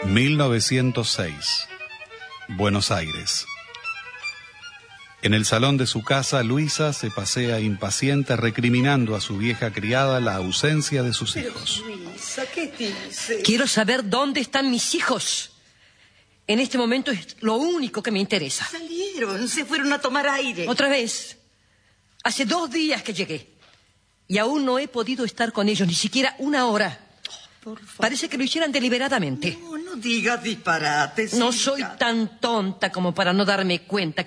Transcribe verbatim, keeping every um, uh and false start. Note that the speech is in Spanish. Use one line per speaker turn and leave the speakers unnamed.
mil novecientos seis, Buenos Aires. En el salón de su casa, Luisa se pasea impaciente recriminando a su vieja criada la ausencia de sus hijos.
Pero, Luisa, ¿qué dice?
Quiero saber dónde están mis hijos. En este momento es lo único que me interesa.
Salieron, se fueron a tomar aire.
Otra vez. Hace dos días que llegué. Y aún no he podido estar con ellos, ni siquiera una hora.
Oh, por favor.
Parece que lo hicieran deliberadamente.
No, no digas disparates.
No
hija.
soy tan tonta como para no darme cuenta